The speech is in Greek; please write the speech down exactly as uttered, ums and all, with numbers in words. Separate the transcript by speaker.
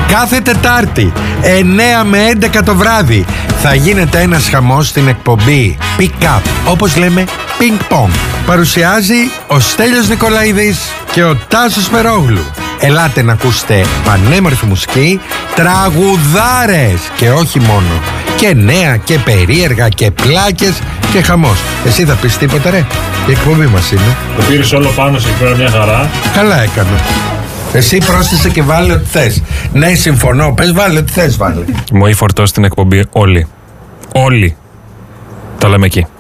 Speaker 1: Κάθε Τετάρτη εννέα με έντεκα το βράδυ θα γίνεται ένας χαμός στην εκπομπή Pick Up, όπως λέμε Ping Pong. Παρουσιάζει ο Στέλιος Νικολαίδης και ο Τάσος Περόγλου. Ελάτε να ακούσετε πανέμορφη μουσική, τραγουδάρες και όχι μόνο, και νέα και περίεργα και πλάκες και χαμός. Εσύ θα πεις τίποτα ρε? Η εκπομπή μας είναι.
Speaker 2: Το πήρες όλο πάνω σε πέρα μια χαρά.
Speaker 1: Καλά έκανα. Εσύ πρόσθεσε και βάλε ό,τι θες. Ναι, συμφωνώ. Πες βάλε ό,τι θες βάλε.
Speaker 3: Μου έχει φορτώσει την εκπομπή όλοι. Όλοι. Τα λέμε εκεί.